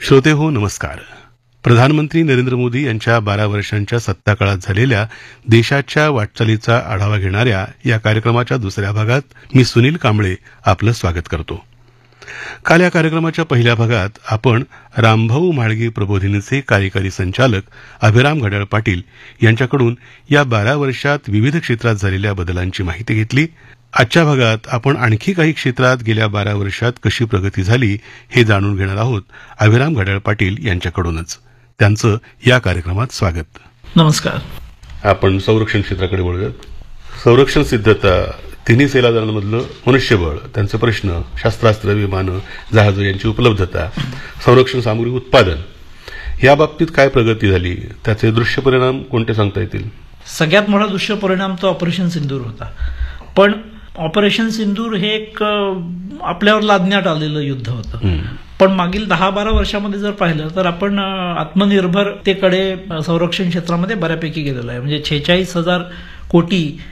श्रोते हो नमस्कार. प्रधानमंत्री नरेंद्र मोदी यांच्या 12 वर्षांच्या सत्ताकाळात झालेल्या देशाच्या वाटचालीचा आढावा घेणाऱ्या या कार्यक्रमाच्या दुसऱ्या भागात मी सुनील कांबळे आपलं स्वागत करतो. काल या कार्यक्रमाच्या पहिल्या भागात आपण रामभाऊ म्हाळगी प्रबोधिनीचे कार्यकारी संचालक अभिराम घड्याळ पाटील यांच्याकडून या 12 वर्षात विविध क्षेत्रात झालेल्या बदलांची माहिती घेतली. आजच्या भागात आपण आणखी काही क्षेत्रात गेल्या 12 वर्षात कशी प्रगती झाली हे जाणून घेणार आहोत अभिराम घड्याळ पाटील यांच्याकडूनच. त्यांचं या कार्यक्रमात स्वागत. नमस्कार. आपण संरक्षण क्षेत्राकडे वळूयात. संरक्षण सिद्धता, तिन्ही सेना दलांमधलं मनुष्यबळ, त्यांचे प्रश्न, शस्त्रास्त्र, विमानं, जहाजं यांची उपलब्धता, संरक्षण सामुग्री उत्पादन या बाबतीत काय प्रगती झाली, त्याचे दृश्य परिणाम कोणते सांगता येतील? सगळ्यात मोठा दृश्य परिणाम तो ऑपरेशन सिंदूर होता. पण ऑपरेशन सिंदूर हे एक आपल्यावर लादण्यात आलेलं युद्ध होतं. पण मागील 10-12 वर्षामध्ये जर पाहिलं तर आपण आत्मनिर्भरतेकडे संरक्षण क्षेत्रामध्ये बऱ्यापैकी गेलेलो आहे. म्हणजे 46,000 कोटी